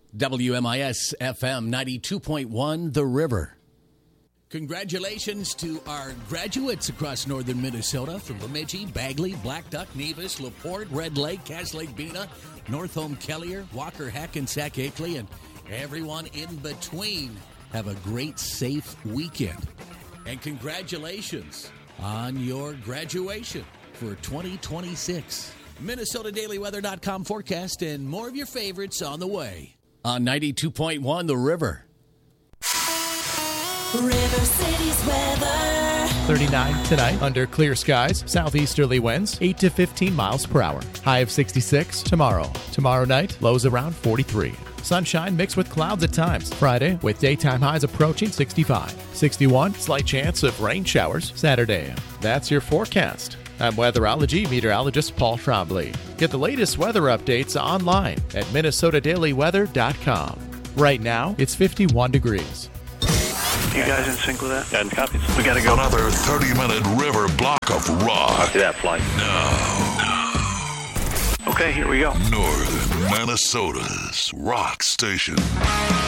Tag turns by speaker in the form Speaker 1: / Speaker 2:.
Speaker 1: WMIS FM 92.1 The River. Congratulations to our graduates across northern Minnesota from Bemidji, Bagley, Black Duck, Nevis, LaPorte, Red Lake, Cass Lake, Bena, North Home, Kelliher, Walker, Hackensack, Akeley, and everyone in between. Have a great, safe weekend. And congratulations on your graduation for 2026. MinnesotaDailyWeather.com forecast and more of your favorites on the way. On 92.1 The River.
Speaker 2: River City's weather.
Speaker 3: 39 tonight under clear skies. Southeasterly winds 8 to 15 miles per hour. High of 66 tomorrow. Tomorrow night, lows around 43. Sunshine mixed with clouds at times. Friday with daytime highs approaching 65. 61, slight chance of rain showers. Saturday. That's your forecast. I'm weatherology meteorologist Paul Trombley. Get the latest weather updates online at MinnesotaDailyWeather.com. Right now, it's 51 degrees.
Speaker 4: You guys in sync with that?
Speaker 5: And copies.
Speaker 4: We got to go.
Speaker 6: Another 30-minute river block of rock.
Speaker 5: Copy that flight.
Speaker 4: Okay, here we go.
Speaker 6: Northern Minnesota's rock station.